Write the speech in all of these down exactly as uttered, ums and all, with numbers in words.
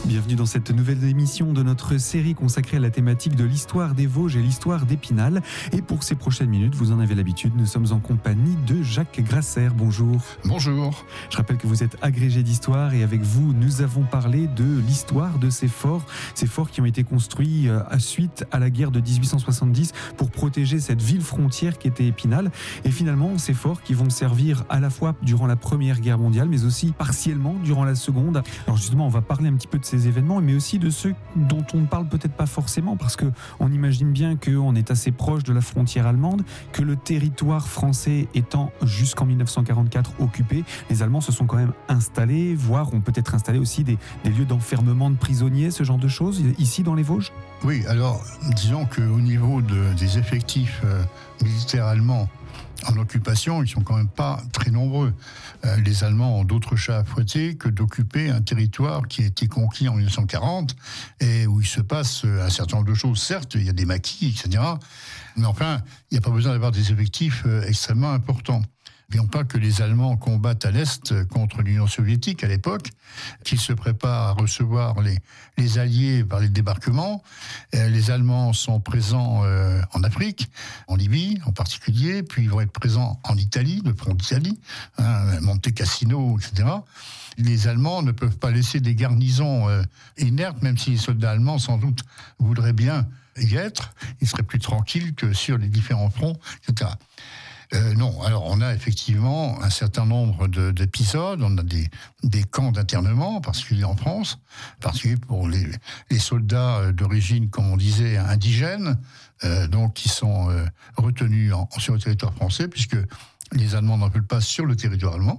Bienvenue dans cette nouvelle émission de notre série consacrée à la thématique de l'histoire des Vosges et l'histoire d'Épinal. Et pour ces prochaines minutes, vous en avez l'habitude, nous sommes en compagnie de Jacques Grasser. Bonjour. Bonjour. Je rappelle que vous êtes agrégé d'histoire et avec vous, nous avons parlé de l'histoire de ces forts, ces forts qui ont été construits à suite à la guerre de dix-huit cent soixante-dix pour protéger cette ville frontière qui était Épinal. Et finalement, ces forts qui vont servir à la fois durant la Première Guerre mondiale, mais aussi partiellement durant la Seconde. Alors justement, on va parler un petit peu de ces événements, mais aussi de ceux dont on ne parle peut-être pas forcément, parce qu'on imagine bien qu'on est assez proche de la frontière allemande, que le territoire français étant jusqu'en mille neuf cent quarante-quatre occupé, les Allemands se sont quand même installés, voire ont peut-être installé aussi des, des lieux d'enfermement de prisonniers, ce genre de choses, ici dans les Vosges. Oui, alors disons qu'au niveau de, des effectifs euh, militaires allemands en occupation, ils sont quand même pas très nombreux. Euh, les Allemands ont d'autres chats à fouetter que d'occuper un territoire qui a été conquis en mille neuf cent quarante et où il se passe un certain nombre de choses. Certes, il y a des maquis, et cetera. Mais enfin, il n'y a pas besoin d'avoir des effectifs euh, extrêmement importants. N'oublions pas que les Allemands combattent à l'Est contre l'Union soviétique à l'époque, qu'ils se préparent à recevoir les, les Alliés par les débarquements. Euh, les Allemands sont présents euh, en Afrique, en Libye en particulier, puis ils vont être présents en Italie, le front d'Italie, hein, Monte Cassino, et cetera. Les Allemands ne peuvent pas laisser des garnisons euh, inertes, même si les soldats allemands, sans doute, voudraient bien y être. Ils seraient plus tranquilles que sur les différents fronts, et cetera. Euh, non, alors on a effectivement un certain nombre de, d'épisodes, on a des, des camps d'internement, en particulier en France, en particulier pour les, les soldats d'origine, comme on disait, indigènes, euh, donc qui sont euh, retenus en, sur le territoire français, puisque les Allemands n'en veulent pas sur le territoire allemand.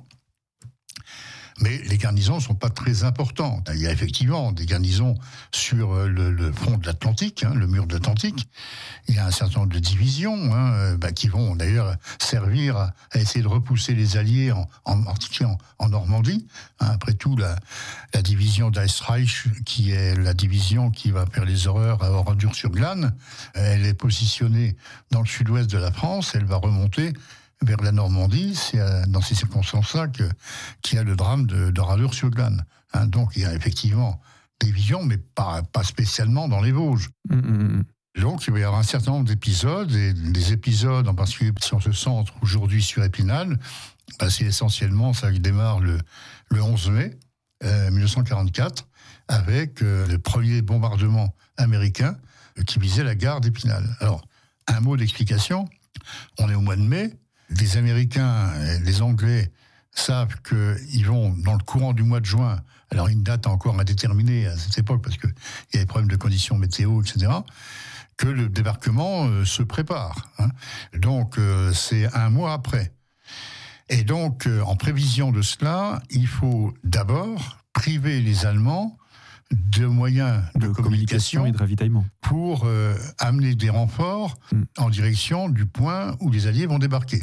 Mais les garnisons ne sont pas très importantes. Il y a effectivement des garnisons sur le, le front de l'Atlantique, hein, le mur de l'Atlantique. Il y a un certain nombre de divisions hein, bah, qui vont d'ailleurs servir à, à essayer de repousser les Alliés, en, en particulier en, en Normandie. Hein, après tout, la, la division d'Eistreich, qui est la division qui va faire les horreurs à Oradour-sur-Glane, elle est positionnée dans le sud-ouest de la France, elle va remonter vers la Normandie. C'est dans ces circonstances-là que, qu'il y a le drame de, de Oradour-sur-Glane. Hein, donc il y a effectivement des visions, mais pas, pas spécialement dans les Vosges. Mmh. Donc il va y avoir un certain nombre d'épisodes, et des épisodes en particulier si on se centre aujourd'hui sur Épinal, bah, c'est essentiellement ça qui démarre le, le onze mai euh, mille neuf cent quarante-quatre, avec euh, le premier bombardement américain euh, qui visait la gare d'Épinal. Alors, un mot d'explication, on est au mois de mai, les Américains et les Anglais savent qu'ils vont, dans le courant du mois de juin, alors une date encore indéterminée à cette époque, parce qu'il y a des problèmes de conditions météo, et cetera, que le débarquement euh, se prépare. Hein. Donc, euh, c'est un mois après. Et donc, euh, en prévision de cela, il faut d'abord priver les Allemands de moyens de, de communication, communication et de ravitaillement pour euh, amener des renforts mm. en direction du point où les Alliés vont débarquer.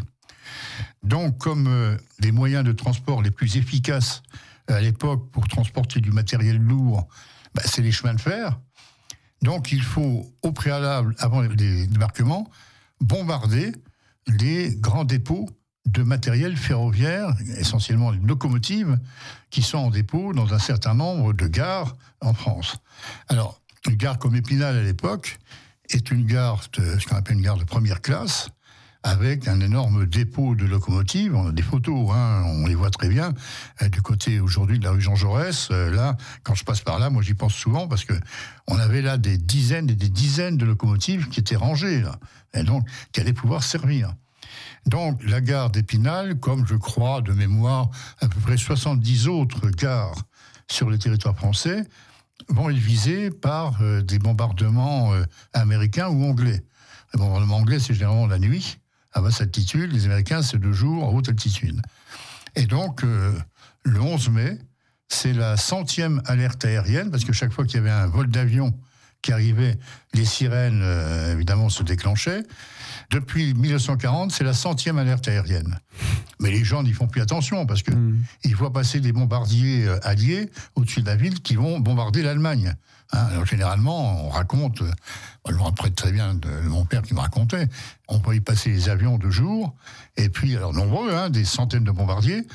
Donc, comme euh, les moyens de transport les plus efficaces à l'époque pour transporter du matériel lourd, bah, c'est les chemins de fer. Donc, il faut, au préalable, avant les débarquements, bombarder les grands dépôts de matériel ferroviaire, essentiellement les locomotives, qui sont en dépôt dans un certain nombre de gares en France. Alors, une gare comme Épinal à l'époque est une gare, de, ce qu'on appelle une gare de première classe, avec un énorme dépôt de locomotives. On a des photos, hein, on les voit très bien, euh, du côté aujourd'hui de la rue Jean Jaurès. Euh, là, quand je passe par là, moi j'y pense souvent, parce que on avait là des dizaines et des dizaines de locomotives qui étaient rangées, là, et donc qui allaient pouvoir servir. Donc, la gare d'Épinal, comme je crois de mémoire à peu près soixante-dix autres gares sur le territoire français, vont être visées par euh, des bombardements euh, américains ou anglais. Les bombardements anglais, c'est généralement la nuit, à basse altitude. Les Américains, c'est de jour, à haute altitude. Et donc, euh, le onze mai, c'est la centième alerte aérienne, parce que chaque fois qu'il y avait un vol d'avion qui arrivait, les sirènes, euh, évidemment, se déclenchaient. Depuis mille neuf cent quarante, c'est la centième alerte aérienne. Mais les gens n'y font plus attention, parce qu'ils mmh. voient passer des bombardiers euh, alliés au-dessus de la ville qui vont bombarder l'Allemagne. Hein, alors généralement, on raconte, euh, je me rappelle très bien de mon père qui me racontait, on voyait passer les avions de jour, et puis, alors nombreux, hein, des centaines de bombardiers,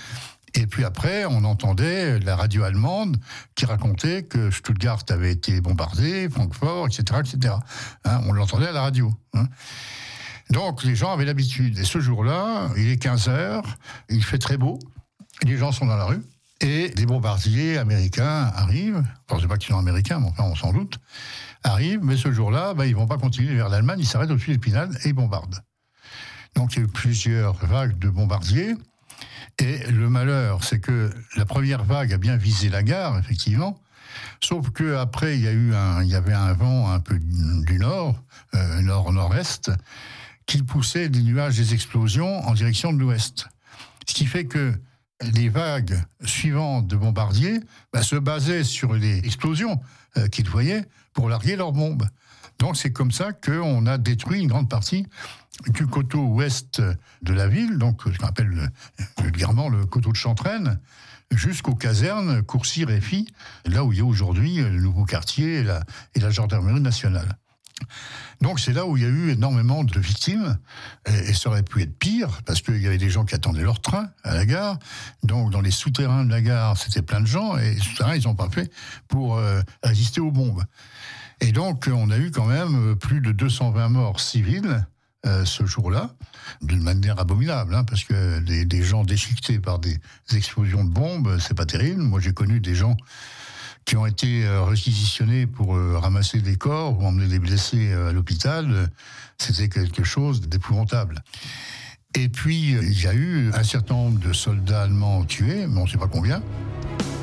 Et puis après, on entendait la radio allemande qui racontait que Stuttgart avait été bombardé, Francfort, et cetera, et cetera. Hein, on l'entendait à la radio. Hein. Donc les gens avaient l'habitude. Et ce jour-là, il est quinze heures, il fait très beau, les gens sont dans la rue, et des bombardiers américains arrivent, enfin, je ne sais pas qu'ils sont américains, mais enfin, on s'en doute, arrivent, mais ce jour-là, ben, ils ne vont pas continuer vers l'Allemagne, ils s'arrêtent au-dessus d'Épinal et ils bombardent. Donc il y a eu plusieurs vagues de bombardiers, et le malheur, c'est que la première vague a bien visé la gare, effectivement, sauf qu'après, il y a eu un, il y avait un vent un peu du nord, euh, nord-nord-est, qui poussait des nuages, des explosions en direction de l'ouest. Ce qui fait que les vagues suivantes de bombardiers bah, se basaient sur les explosions euh, qu'ils voyaient pour larguer leurs bombes. Donc c'est comme ça qu'on a détruit une grande partie du coteau ouest de la ville, donc ce qu'on appelle vulgairement le coteau de Chantraine, jusqu'aux casernes Courcy-Réfy, là où il y a aujourd'hui le nouveau quartier et la, et la gendarmerie nationale. Donc c'est là où il y a eu énormément de victimes, et, et ça aurait pu être pire, parce qu'il y avait des gens qui attendaient leur train à la gare, donc dans les souterrains de la gare, c'était plein de gens, et les souterrains, ils n'ont pas fait pour euh, résister aux bombes. Et donc on a eu quand même plus de deux cent vingt morts civils, Euh, ce jour-là, d'une manière abominable, hein, parce que des, des gens déchiquetés par des explosions de bombes, c'est pas terrible. Moi, j'ai connu des gens qui ont été euh, réquisitionnés pour euh, ramasser des corps ou emmener des blessés euh, à l'hôpital. C'était quelque chose d'épouvantable. Et puis, il y a eu un certain nombre de soldats allemands tués, mais on ne sait pas combien.